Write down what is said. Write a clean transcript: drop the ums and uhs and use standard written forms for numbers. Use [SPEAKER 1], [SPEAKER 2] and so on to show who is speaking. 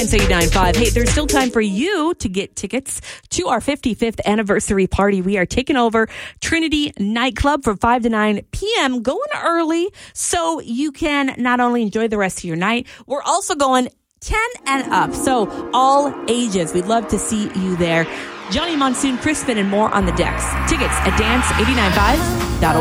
[SPEAKER 1] Dance 89.5. Hey, there's still time for you to get tickets to our 55th anniversary party. We are taking over Trinity Nightclub from 5 to 9 p.m. Going early so you can not only enjoy the rest of your night, we're also going 10 and up. So all ages. We'd love to see you there. Johnny Monsoon, Chris Finn, and more on the decks. Tickets at dance895.com.